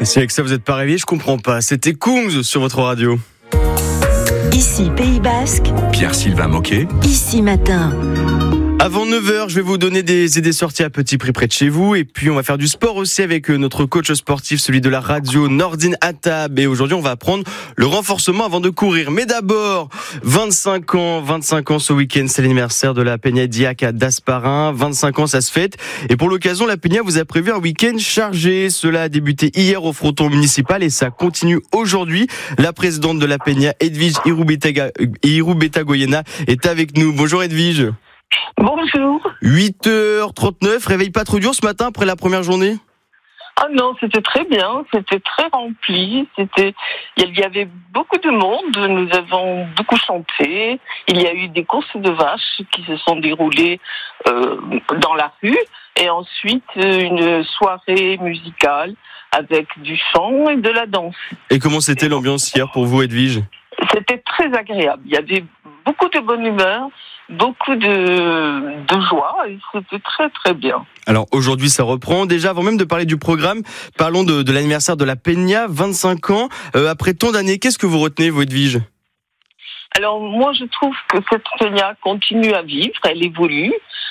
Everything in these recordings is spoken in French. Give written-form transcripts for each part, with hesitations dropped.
Si avec ça vous n'êtes pas réveillé, je comprends pas. C'était Kungs sur votre radio. Ici Pays Basque. Pierre-Sylvain Moquet. Ici Matin. Avant 9h, je vais vous donner des idées sorties à petit prix près de chez vous. Et puis, on va faire du sport aussi avec notre coach sportif, celui de la radio, Nordine Attab. Et aujourd'hui, on va apprendre le renforcement avant de courir. Mais d'abord, 25 ans ce week-end, c'est l'anniversaire de la Peña Diac à Dasparin. 25 ans, ça se fête. Et pour l'occasion, la Peña vous a prévu un week-end chargé. Cela a débuté hier au fronton municipal et ça continue aujourd'hui. La présidente de la Peña, Edwige Irubeta-Goyena, est avec nous. Bonjour Edwige. Bonjour. 8h39, réveil pas trop dur ce matin après la première journée ? Ah non, c'était très bien, c'était très rempli, il y avait beaucoup de monde, nous avons beaucoup chanté, il y a eu des courses de vaches qui se sont déroulées dans la rue et ensuite une soirée musicale avec du chant et de la danse. Et comment c'était l'ambiance hier pour vous, Edwige ? C'était très agréable, il y avait beaucoup de bonne humeur, beaucoup de joie et c'était très très bien. Alors aujourd'hui ça reprend. Déjà avant même de parler du programme, parlons de l'anniversaire de la Peña, 25 ans. Après tant d'années, qu'est-ce que vous retenez, vous, Edwige ? Alors moi je trouve que cette Peña continue à vivre, elle évolue.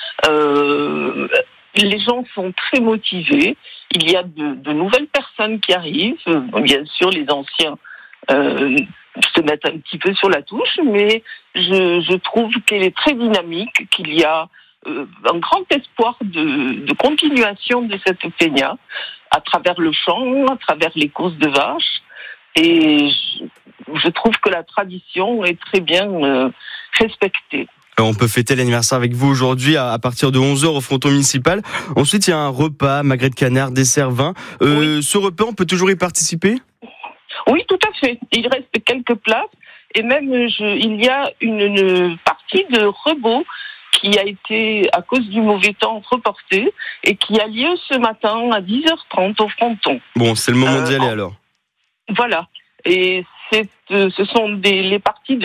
Les gens sont très motivés. Il y a de nouvelles personnes qui arrivent. Bien sûr les anciens se mettent un petit peu sur la touche, mais je trouve qu'elle est très dynamique, qu'il y a un grand espoir de continuation de cette Peña à travers le chant, à travers les courses de vaches. Et je trouve que la tradition est très bien respectée. Alors on peut fêter l'anniversaire avec vous aujourd'hui à partir de 11h au fronton municipal. Ensuite, il y a un repas, magret de canard, dessert, vin. Oui. Ce repas, on peut toujours y participer ? Oui, tout à fait. Il reste quelques places et même il y a une partie de rebot qui a été, à cause du mauvais temps, reportée et qui a lieu ce matin à 10h30 au fronton. Bon, c'est le moment d'y aller alors. Voilà. Et ce sont les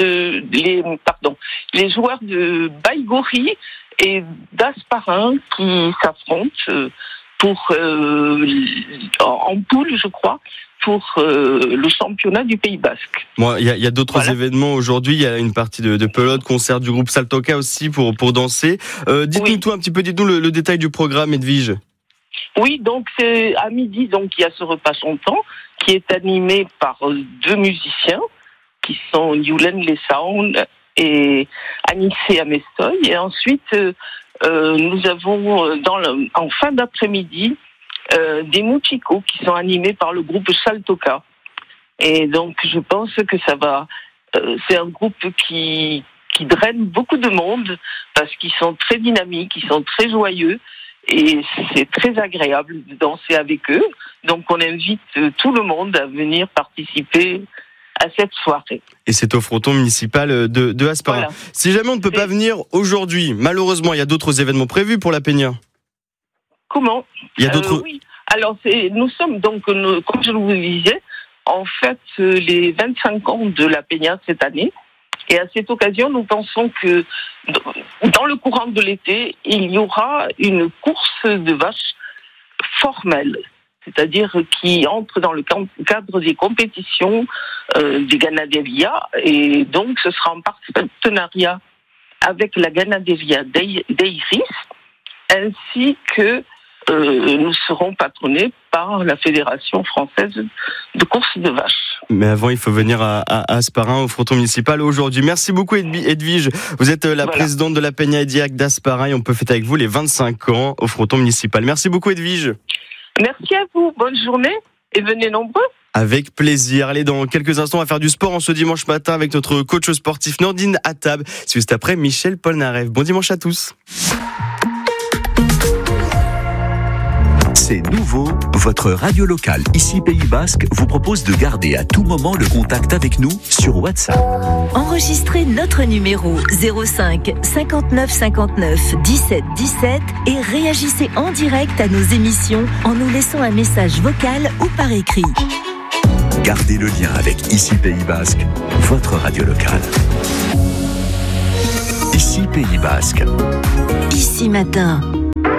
joueurs de Baïgori et d'Asparin qui s'affrontent en poule, je crois, pour le championnat du Pays Basque. Bon, il y a d'autres événements aujourd'hui. Il y a une partie de pelote, concert du groupe Saltoka aussi pour danser. Dites-nous tout un petit peu, dites-nous le détail du programme, Edwige. Oui, donc c'est à midi, donc il y a ce repas chantant qui est animé par deux musiciens qui sont Yulen Lesaun et Anissé Amestoy. Et ensuite, nous avons en fin d'après-midi des muchikos qui sont animés par le groupe Saltoka. Et donc je pense que ça va. C'est un groupe qui draine beaucoup de monde parce qu'ils sont très dynamiques, ils sont très joyeux et c'est très agréable de danser avec eux. Donc on invite tout le monde à venir participer à cette soirée. Et c'est au fronton municipal de Asparin. Voilà. Si jamais on ne peut pas venir aujourd'hui, malheureusement, il y a d'autres événements prévus pour la Peña. Comment ? Il y a d'autres. Oui. Alors nous sommes donc, comme je vous disais, en fait les 25 ans de la Peña cette année. Et à cette occasion, nous pensons que dans le courant de l'été, il y aura une course de vaches formelle, c'est-à-dire qui entre dans le cadre des compétitions des Ganaderia. Et donc, ce sera en partenariat avec la Ganaderia d'Eiris, ainsi que nous serons patronnés par la Fédération française de course de vaches. Mais avant, il faut venir à Asparin, au fronton municipal aujourd'hui. Merci beaucoup, Edwige. Vous êtes la présidente de la Peña Diac d'Asparin et on peut fêter avec vous les 25 ans au fronton municipal. Merci beaucoup, Edwige. Merci à vous. Bonne journée et venez nombreux. Avec plaisir. Allez, dans quelques instants, on va faire du sport en ce dimanche matin avec notre coach sportif Nordine Attab. C'est juste après Michel Polnareff. Bon dimanche à tous. C'est nouveau, votre radio locale ici Pays Basque vous propose de garder à tout moment le contact avec nous sur WhatsApp. Enregistrez notre numéro 05 59 59 17 17 et réagissez en direct à nos émissions en nous laissant un message vocal ou par écrit. Gardez le lien avec ici Pays Basque, votre radio locale. Ici Pays Basque. Ici Matin.